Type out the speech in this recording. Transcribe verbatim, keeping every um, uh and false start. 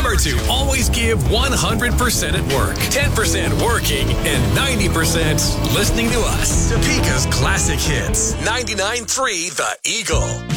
Remember to always give one hundred percent at work, ten percent working, and ninety percent listening to us. Topeka's classic hits. ninety-nine point three The Eagle.